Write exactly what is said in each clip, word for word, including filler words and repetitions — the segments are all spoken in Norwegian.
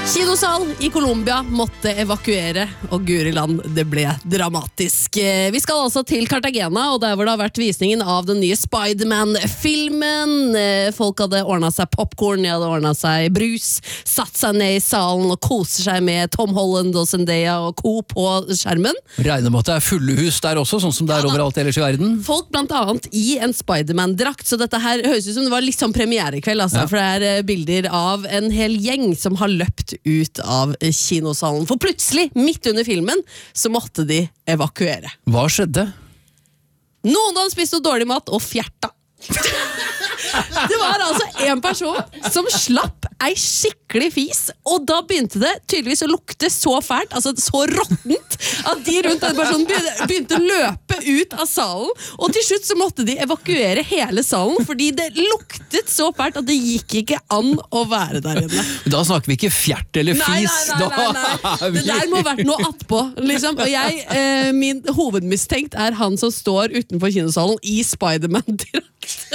Kinosal i Colombia måtte evakuere, og Guri land, det ble dramatisk. Vi skal altså til Cartagena, og der hvor det har vært visningen av den nye Spider-Man-filmen. Folk hadde ordnet seg popcorn, de hadde ordnet seg brus, satt seg ned i salen og koser seg med Tom Holland og Zendaya og co på skjermen. Regner med at det er fulle hus der også, sånn som det er overalt ellers i verden. Folk blant annet i en Spider-Man-drakt, så dette her høres ut som det var litt sånn premierekveld, altså, ja. For det er bilder av en hel gjeng som har løpt ut av kinosalen. For plutselig, midt under filmen, så måtte de evakuere. Hva skjedde? Noen hadde spist noe dårlig mat og fjerta. Det var altså en person som slapp ei skikkelig fis, og da begynte det tydeligvis å lukte så fælt, altså så råttent, at de rundt den personen begynte, begynte å løpe ut av salen, og til slutt så måtte de evakuere hele salen, fordi det luktet så fælt at det gikk ikke an å være der inne. Da snakker vi ikke fjert eller fis. Nei, nei, nei, nei, nei. Det der må ha vært noe attpå, liksom. Og jeg, eh, min hovedmistenkt er han som står utenfor kinosalen i Spider-Man-drakt.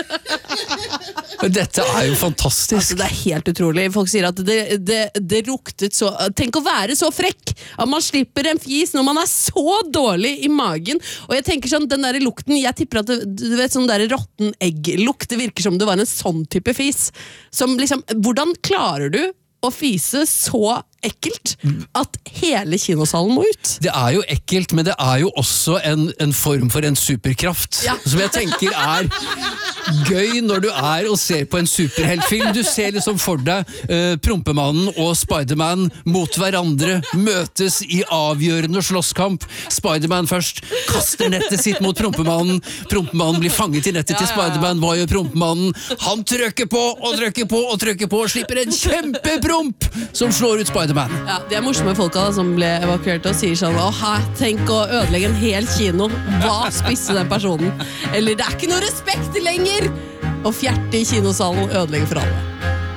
Dette er jo fantastisk. Altså, det er helt utrolig. Folk sier at det, det, det luktet så... Tenk å være så frekk at man slipper en fis når man er så dårlig i magen. Og jeg tenker sånn, den der lukten, jeg tipper at det, du vet, sånn der rotten egg-lukt, det virker som det var en sånn type fis. Som liksom, hvordan klarer du å fise så ekkelt at hele kinosalen må ut? Det er jo ekkelt, men det er jo også en, en form for en superkraft, ja. Som jeg tenker er gøy når du er og ser på en superheltfilm. Du ser liksom for deg uh, Prompemannen og Spider-Man mot hverandre, møtes i avgjørende slåsskamp. Spider-Man først kaster nettet sitt mot Prompemannen. Prompemannen blir fanget i nettet ja, til Spider-Man. Hva gjør Prompemannen? Han trykker på og trykker på og trykker på og slipper en kjempepromp som slår ut Spider-Man. Ja, de er morsomme folka da, som ble evakuert og sier sånn, åh, tenk å ødelegge en hel kino. Hva spiste den personen? Eller det er ikke noe respekt lenger! Og fjerte i kinosalen ødelegger for alle.